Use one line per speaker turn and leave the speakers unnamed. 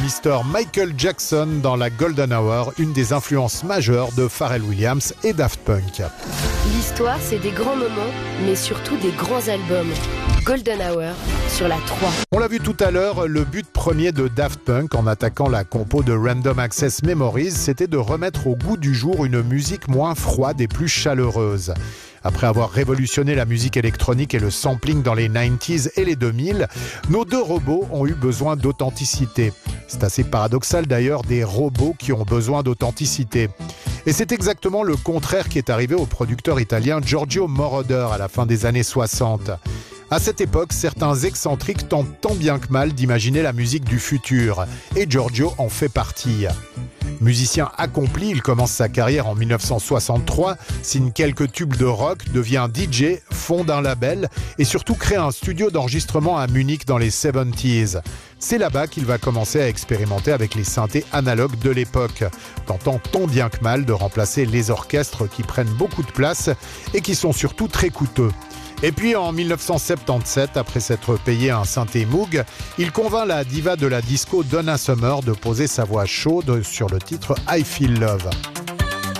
Mr. Michael Jackson dans la Golden Hour, une des influences majeures de Pharrell Williams et Daft Punk.
L'histoire, c'est des grands moments, mais surtout des grands albums. Golden Hour sur la 3.
On l'a vu tout à l'heure, le but premier de Daft Punk en attaquant la compo de Random Access Memories, c'était de remettre au goût du jour une musique moins froide et plus chaleureuse. Après avoir révolutionné la musique électronique et le sampling dans les 90s et les 2000, nos deux robots ont eu besoin d'authenticité. C'est assez paradoxal d'ailleurs, des robots qui ont besoin d'authenticité. Et c'est exactement le contraire qui est arrivé au producteur italien Giorgio Moroder à la fin des années 60. À cette époque, certains excentriques tentent tant bien que mal d'imaginer la musique du futur, et Giorgio en fait partie. Musicien accompli, il commence sa carrière en 1963, signe quelques tubes de rock, devient DJ, fonde un label et surtout crée un studio d'enregistrement à Munich dans les 70s. C'est là-bas qu'il va commencer à expérimenter avec les synthés analogues de l'époque, tentant tant bien que mal de remplacer les orchestres qui prennent beaucoup de place et qui sont surtout très coûteux. Et puis en 1977, après s'être payé un synthé Moog, il convainc la diva de la disco Donna Summer de poser sa voix chaude sur le titre I Feel Love.